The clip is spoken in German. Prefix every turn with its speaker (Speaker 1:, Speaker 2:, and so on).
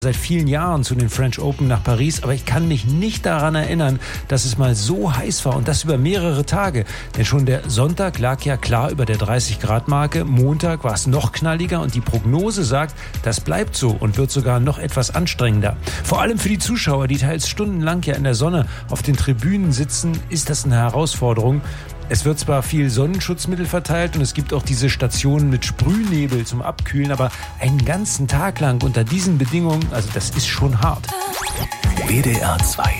Speaker 1: Seit vielen Jahren zu den French Open nach Paris, aber ich kann mich nicht daran erinnern, dass es mal so heiß war und das über mehrere Tage. Denn schon der Sonntag lag ja klar über der 30-Grad-Marke, Montag war es noch knalliger und die Prognose sagt, das bleibt so und wird sogar noch etwas anstrengender. Vor allem für die Zuschauer, die teils stundenlang ja in der Sonne auf den Tribünen sitzen, ist das eine Herausforderung. Es wird zwar viel Sonnenschutzmittel verteilt und es gibt auch diese Stationen mit Sprühnebel zum Abkühlen, aber einen ganzen Tag lang unter diesen Bedingungen, also das ist schon hart.
Speaker 2: WDR 2